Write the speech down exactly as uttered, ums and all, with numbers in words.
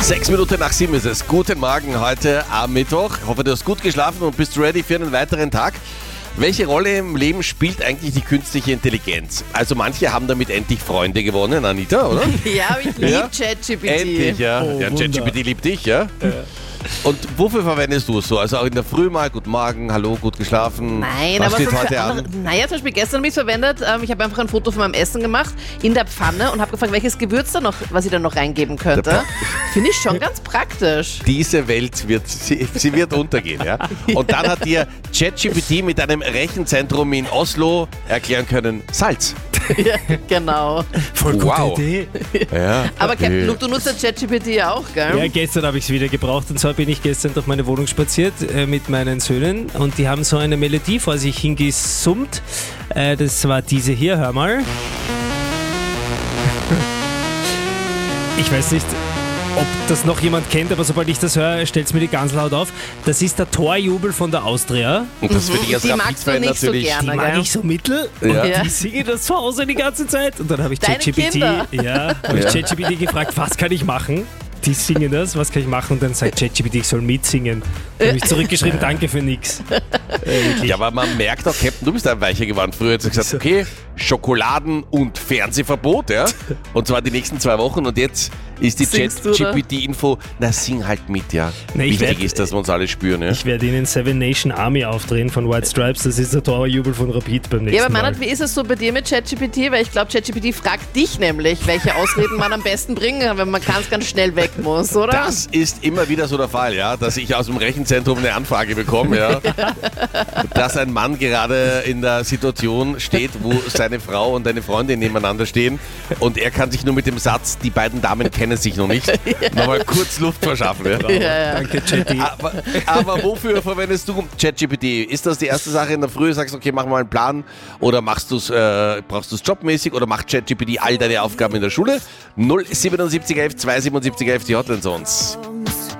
Sechs Minuten nach sieben ist es. Guten Morgen heute am Mittwoch. Ich hoffe, du hast gut geschlafen und bist ready für einen weiteren Tag. Welche Rolle im Leben spielt eigentlich die künstliche Intelligenz? Also manche haben damit endlich Freunde gewonnen, Anita, oder? Ja, aber ich liebe Ja? ChatGPT. Endlich, ja. Oh, ja Wunder. ChatGPT liebt dich, ja? Und wofür verwendest du es so? Also auch in der Früh mal, guten Morgen, hallo, gut geschlafen. Nein, Was aber steht für heute andere, an? naja, zum Beispiel gestern habe ich es verwendet. Ähm, ich habe einfach ein Foto von meinem Essen gemacht in der Pfanne und habe gefragt, welches Gewürz da noch, was ich da noch reingeben könnte. Finde ich schon ganz praktisch. Diese Welt wird, sie, sie wird untergehen, ja? Und dann hat dir ChatGPT mit einem Rechenzentrum in Oslo erklären können, Salz. Ja, genau. Voll gute Wow. Idee. Ja. Aber Captain Ja. Luke, du nutzt ja ChatGPT ja auch, gell? Ja, gestern habe ich es wieder gebraucht und zwar bin ich gestern durch meine Wohnung spaziert äh, mit meinen Söhnen und die haben so eine Melodie vor sich hingesummt. Äh, das war diese hier, hör mal. Ich weiß nicht, ob das noch jemand kennt, aber sobald ich das höre, stellt es mir die ganz laut auf. Das ist der Torjubel von der Austria. Und das finde ich als Die magst du Rapid-Fan nicht so natürlich. gerne. Die mag gell? ich so mittel Ja. und Ja. die singen das zu Hause die ganze Zeit. Und dann habe ich Deine ChatGPT Kinder. ja, habe ich Ja. ChatGPT gefragt, was kann ich machen? Die singen das, was kann ich machen? Und dann sagt ChatGPT, ich soll mitsingen. Dann habe ich zurückgeschrieben, danke für nix. Äh, wirklich. Ja, aber man merkt auch, Captain, du bist ein weicher geworden. Früher hat sie gesagt, okay, Schokoladen- und Fernsehverbot, ja. Und zwar die nächsten zwei Wochen. Und jetzt ist die Singst du, oder? ChatGPT-Info, na sing halt mit, ja. Na, ich Wichtig werd- ist, dass wir uns alle spüren, ja. Ich werde Ihnen Seven Nation Army aufdrehen von White Stripes. Das ist der Torjubel von Rapid beim nächsten Ja, aber Mal. Meinert, wie ist es so bei dir mit ChatGPT? Weil ich glaube, ChatGPT fragt dich nämlich, welche Ausreden man am besten bringen kann, wenn man ganz, ganz schnell weg muss, oder? Das ist immer wieder so der Fall, ja, dass ich aus dem Rechenzentrum eine Anfrage bekomme, ja, dass ein Mann gerade in der Situation steht, wo seine Frau und eine Freundin nebeneinander stehen und er kann sich nur mit dem Satz, die beiden Damen kennen sich noch nicht, nochmal kurz Luft verschaffen. Ja. Ja, ja. Danke, Chatty. Aber, aber wofür verwendest du ChatGPT? Ist das die erste Sache in der Früh, sagst okay, mach mal einen Plan oder machst du's, äh, brauchst du es jobmäßig oder macht ChatGPT all deine Aufgaben in der Schule? null siebenundsiebzig elf zwei siebenundsiebzig elf die Hotline sonst.